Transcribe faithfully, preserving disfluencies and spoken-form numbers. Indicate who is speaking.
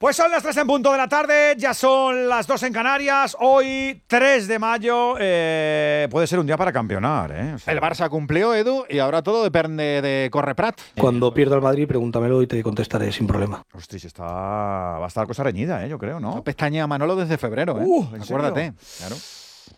Speaker 1: Pues son las tres en punto de la tarde, ya son las dos en Canarias. Hoy, tres de mayo, eh, puede ser un día para campeonar, ¿eh? O sea,
Speaker 2: el Barça cumplió, Edu, y ahora todo depende de Correprat.
Speaker 3: Cuando pierda el Madrid, pregúntamelo y te contestaré sin problema.
Speaker 1: Hostia, si está, va a estar cosa reñida, ¿eh? Yo creo, ¿no?
Speaker 2: Pestañea Manolo desde febrero, ¿eh?
Speaker 1: Uh, ¿en serio?
Speaker 2: Acuérdate. Claro.